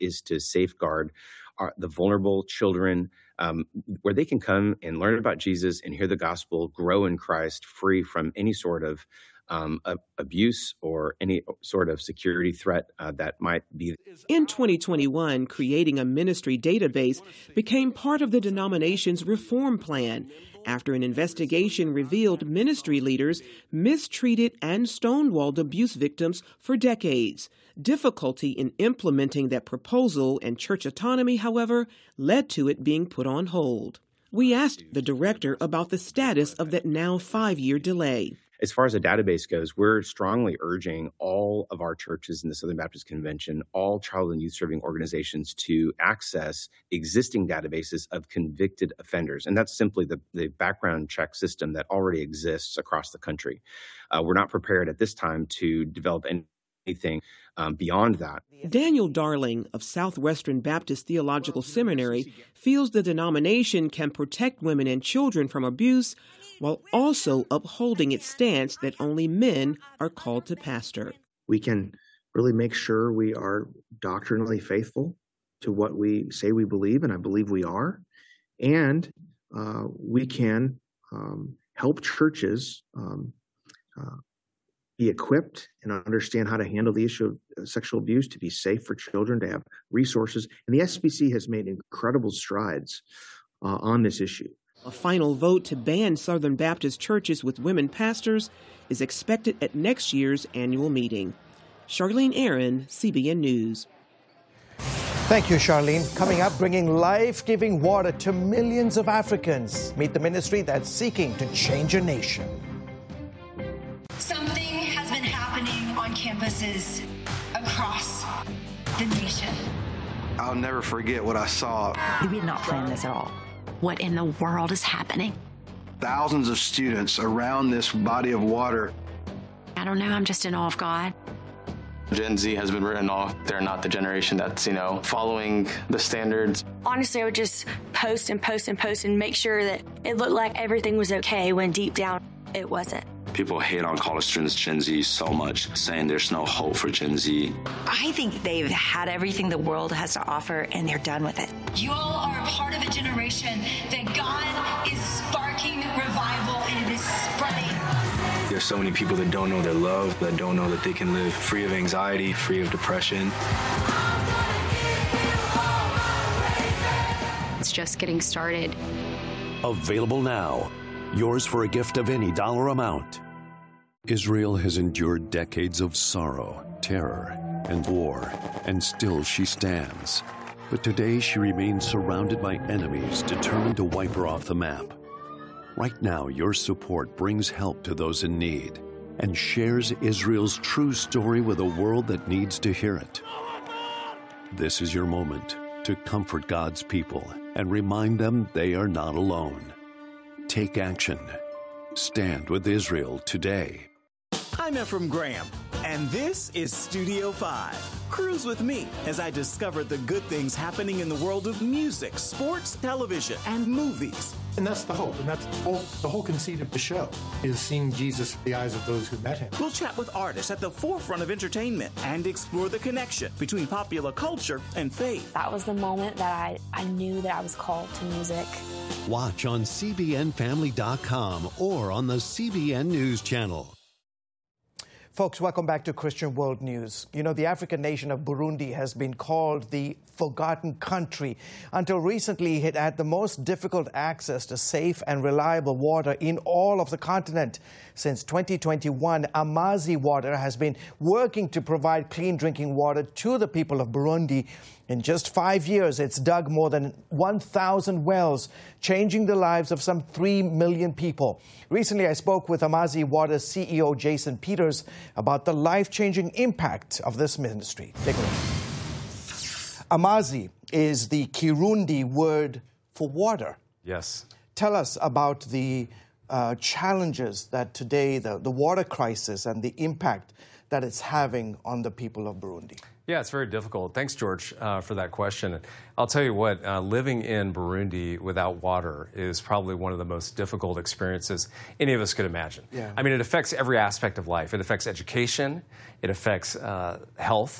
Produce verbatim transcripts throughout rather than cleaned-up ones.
is to safeguard our, the vulnerable children, um, where they can come and learn about Jesus and hear the gospel, grow in Christ, free from any sort of um, a, abuse or any sort of security threat uh, that might be. In twenty twenty-one, creating a ministry database became part of the denomination's reform plan after an investigation revealed ministry leaders mistreated and stonewalled abuse victims for decades. Difficulty in implementing that proposal and church autonomy, however, led to it being put on hold. We asked the director about the status of that now five-year delay. As far as a database goes, we're strongly urging all of our churches in the Southern Baptist Convention, all child and youth serving organizations, to access existing databases of convicted offenders. And that's simply the, the background check system that already exists across the country. Uh, we're not prepared at this time to develop anything um, beyond that. Daniel Darling of Southwestern Baptist Theological Seminary feels the denomination can protect women and children from abuse while also upholding its stance that only men are called to pastor. We can really make sure we are doctrinally faithful to what we say we believe, and I believe we are. And uh, we can um, help churches um, uh, be equipped and understand how to handle the issue of sexual abuse, to be safe for children, to have resources. And the S B C has made incredible strides uh, on this issue. A final vote to ban Southern Baptist churches with women pastors is expected at next year's annual meeting. Charlene Aaron, C B N News. Thank you, Charlene. Coming up, bringing life-giving water to millions of Africans. Meet the ministry that's seeking to change a nation. Something has been happening on campuses across the nation. I'll never forget what I saw. We did not plan this at all. What in the world is happening? Thousands of students around this body of water. I don't know, I'm just in awe of God. Gen Z has been written off. They're not the generation that's, you know, following the standards. Honestly, I would just post and post and post and make sure that it looked like everything was okay when deep down it wasn't. People hate on college students, Gen Z, so much, saying there's no hope for Gen Z. I think they've had everything the world has to offer, and they're done with it. You all are a part of a generation that God is sparking revival, and it is spreading. There's so many people that don't know their love, that don't know that they can live free of anxiety, free of depression. It's just getting started. Available now. Yours for a gift of any dollar amount. Israel has endured decades of sorrow, terror, and war, and still she stands. But today she remains surrounded by enemies determined to wipe her off the map. Right now, your support brings help to those in need and shares Israel's true story with a world that needs to hear it. This is your moment to comfort God's people and remind them they are not alone. Take action. Stand with Israel today. I'm Ephraim Graham, and this is Studio five. Cruise with me as I discover the good things happening in the world of music, sports, television, and movies. And that's the hope, and that's the whole, the whole conceit of the show, is seeing Jesus through the eyes of those who met him. We'll chat with artists at the forefront of entertainment and explore the connection between popular culture and faith. That was the moment that I, I knew that I was called to music. Watch on C B N family dot com or on the C B N News Channel. Folks, welcome back to Christian World News. You know, the African nation of Burundi has been called the forgotten country. Until recently, it had the most difficult access to safe and reliable water in all of the continent. Since twenty twenty-one, Amazi Water has been working to provide clean drinking water to the people of Burundi. In just five years, it's dug more than one thousand wells, changing the lives of some three million people. Recently, I spoke with Amazi Water's C E O, Jason Peters, about the life-changing impact of this ministry. Take a look. Amazi is the Kirundi word for water. Yes. Tell us about the uh, challenges that today, the, the water crisis and the impact that it's having on the people of Burundi. Yeah, it's very difficult. Thanks, George, uh, for that question. I'll tell you what, uh, living in Burundi without water is probably one of the most difficult experiences any of us could imagine. Yeah. I mean, it affects every aspect of life. It affects education, it affects uh, health,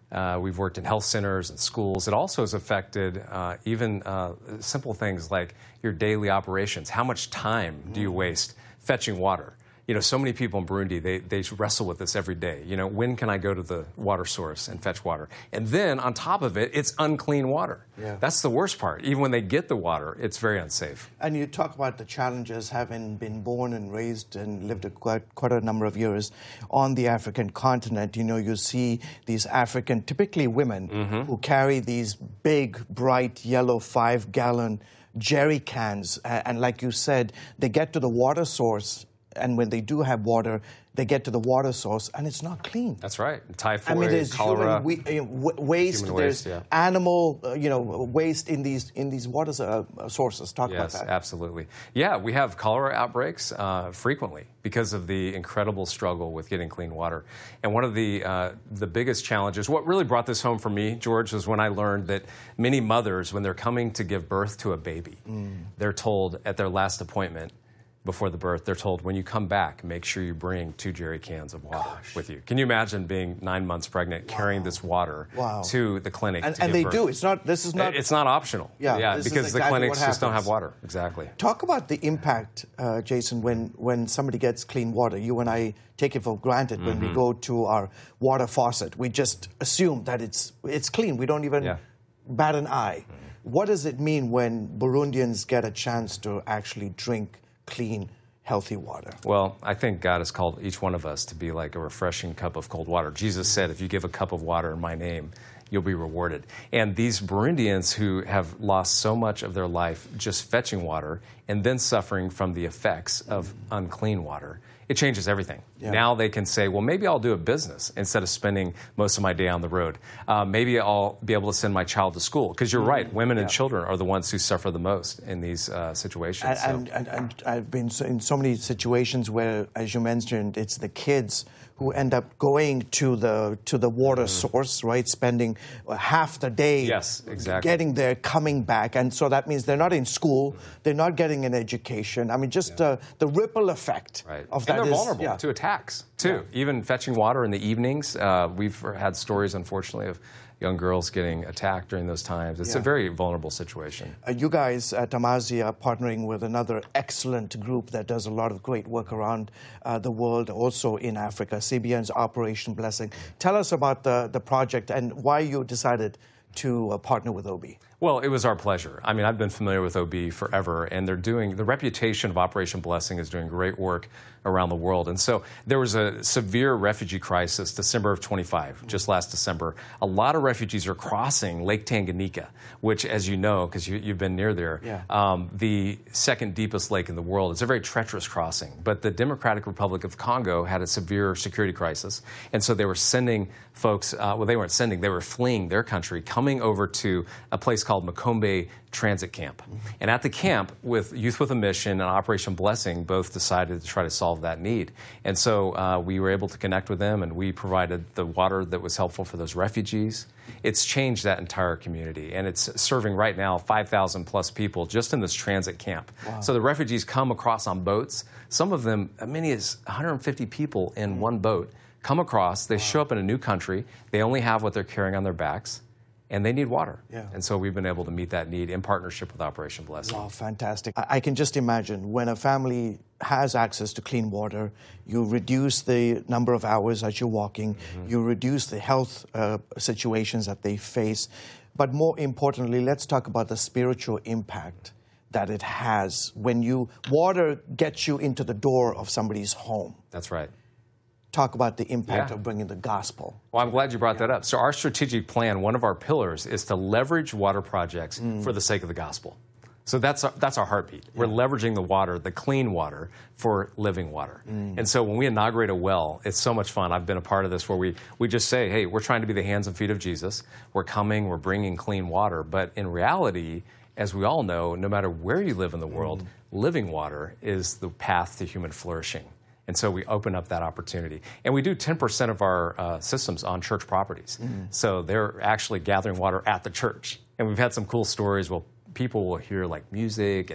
Uh, we've worked in health centers and schools. It also has affected uh, even uh, simple things like your daily operations. How much time do you waste fetching water? You know, so many people in Burundi, they, they wrestle with this every day. You know, when can I go to the water source and fetch water? And then on top of it, it's unclean water. Yeah. That's the worst part. Even when they get the water, it's very unsafe. And you talk about the challenges, having been born and raised and lived a quite, quite a number of years on the African continent. You know, you see these African, typically women, mm-hmm. who carry these big, bright, yellow five-gallon jerry cans. And like you said, they get to the water source, and when they do have water, they get to the water source, and it's not clean. That's right. Typhoid, I mean, there's cholera, human we, uh, w- waste, human there's waste, yeah. animal, uh, you know, waste in these in these water uh, sources. Talk yes, about that. Absolutely. Yeah, we have cholera outbreaks uh, frequently because of the incredible struggle with getting clean water. And one of the uh, the biggest challenges, what really brought this home for me, George, was when I learned that many mothers, when they're coming to give birth to a baby, mm. they're told at their last appointment, before the birth, they're told, when you come back, make sure you bring two jerry cans of water Gosh. with you. Can you imagine being nine months pregnant, wow. carrying this water wow. to the clinic? And, to and give they birth? do. It's not. This is not. It's not optional. Yeah, yeah this because is the exactly clinics just don't have water. Exactly. Talk about the impact, uh, Jason, when when somebody gets clean water. You and I take it for granted mm-hmm. when we go to our water faucet. We just assume that it's it's clean. We don't even yeah. bat an eye. Mm-hmm. What does it mean when Burundians get a chance to actually drink clean, healthy water? Well, I think God has called each one of us to be like a refreshing cup of cold water. Jesus said, if you give a cup of water in my name, you'll be rewarded. And these Burundians who have lost so much of their life just fetching water and then suffering from the effects of unclean water, it changes everything. Yeah. Now they can say, well, maybe I'll do a business instead of spending most of my day on the road. Uh, maybe I'll be able to send my child to school. Because you're mm-hmm. right, women yeah. and children are the ones who suffer the most in these uh, situations. And, so. and, and, and I've been in so many situations where, as you mentioned, it's the kids who end up going to the to the water mm. source, right? Spending half the day yes, exactly. getting there, coming back. And so that means they're not in school, they're not getting an education. I mean, just yeah. uh, the ripple effect right. of that and they're is, vulnerable yeah. to attacks, too. Yeah. Even fetching water in the evenings. Uh, we've had stories, unfortunately, of young girls getting attacked during those times. It's yeah. a very vulnerable situation. Uh, you guys at Amazi are partnering with another excellent group that does a lot of great work around uh, the world, also in Africa, C B N's Operation Blessing. Tell us about the, the project and why you decided to uh, partner with O B. Well, it was our pleasure. I mean, I've been familiar with O B forever, and they're doing, the reputation of Operation Blessing is doing great work around the world. And so there was a severe refugee crisis December of twenty-five, just last December. A lot of refugees are crossing Lake Tanganyika, which, as you know, because you, you've been near there, yeah. um, the second deepest lake in the world. It's a very treacherous crossing. But the Democratic Republic of Congo had a severe security crisis. And so they were sending folks, uh, well, they weren't sending, they were fleeing their country, coming over to a place called Makombe Transit Camp. And at the camp, with Youth with a Mission and Operation Blessing, both decided to try to solve that need. And so uh, we were able to connect with them, and we provided the water that was helpful for those refugees. It's changed that entire community, and it's serving right now five thousand plus people just in this transit camp. Wow. So the refugees come across on boats. Some of them, as many as one hundred fifty people in mm. one boat, come across. They wow. show up in a new country. They only have what they're carrying on their backs, and they need water. Yeah. And so we've been able to meet that need in partnership with Operation Blessing. Wow, fantastic. I, I can just imagine when a family has access to clean water, you reduce the number of hours that you're walking, mm-hmm. you reduce the health uh, situations that they face. But more importantly, let's talk about the spiritual impact that it has when you, water gets you into the door of somebody's home. That's right. Talk about the impact yeah. of bringing the gospel. Well, I'm glad you brought yeah. that up. So our strategic plan, one of our pillars, is to leverage water projects mm. for the sake of the gospel. So that's our, that's our heartbeat. Yeah. We're leveraging the water, the clean water, for living water. Mm. And so when we inaugurate a well, it's so much fun. I've been a part of this where we, we just say, hey, we're trying to be the hands and feet of Jesus. We're coming, we're bringing clean water. But in reality, as we all know, no matter where you live in the world, mm. living water is the path to human flourishing. And so we open up that opportunity. And we do ten percent of our uh, systems on church properties. Mm. So they're actually gathering water at the church. And we've had some cool stories where people will hear like music and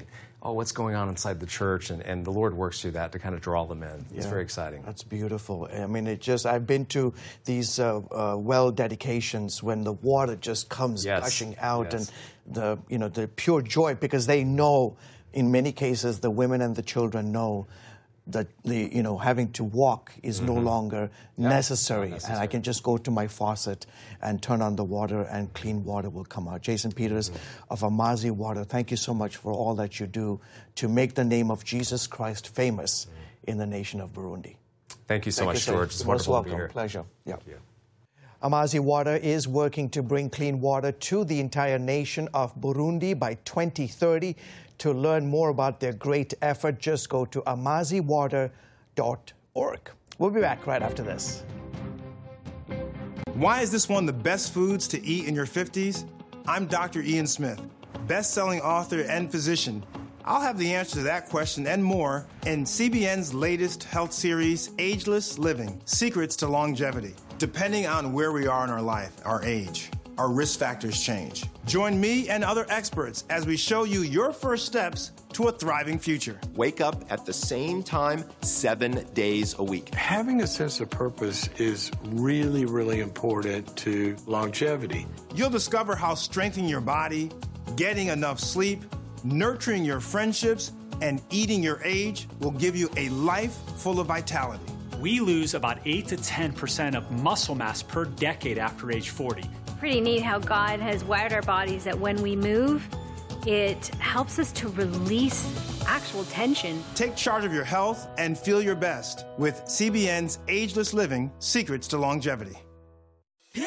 oh, what's going on inside the church? And, and the Lord works through that to kind of draw them in. It's Yeah, very exciting. That's beautiful. I mean, it just, I've been to these uh, uh, well dedications when the water just comes Yes. gushing out, Yes. and the, you know, the pure joy, because they know, in many cases, the women and the children know that the, you know, having to walk is no Mhm. longer Yeah, necessary, not and I can just go to my faucet and turn on the water, and clean water will come out. Jason Peters of Amazi Water, thank you so much for all that you do to make the name of Jesus Christ famous in the nation of Burundi. Thank you so Thank much, you, sir. George. It's You're most wonderful to be welcome. here. Pleasure. Yeah. Thank you. Amazi Water is working to bring clean water to the entire nation of Burundi by twenty thirty. To learn more about their great effort, just go to amazi water dot org. We'll be back right after this. Why is this one of the best foods to eat in your fifties? I'm Doctor Ian Smith, best-selling author and physician. I'll have the answer to that question and more in C B N's latest health series, Ageless Living: Secrets to Longevity. Depending on where we are in our life, our age, our risk factors change. Join me and other experts as we show you your first steps to a thriving future. Wake up at the same time, seven days a week. Having a sense of purpose is really, really important to longevity. You'll discover how strengthening your body, getting enough sleep, nurturing your friendships, and eating your age will give you a life full of vitality. We lose about eight to ten percent of muscle mass per decade after age forty. Pretty neat how God has wired our bodies that when we move, it helps us to release actual tension. Take charge of your health and feel your best with C B N's Ageless Living: Secrets to Longevity.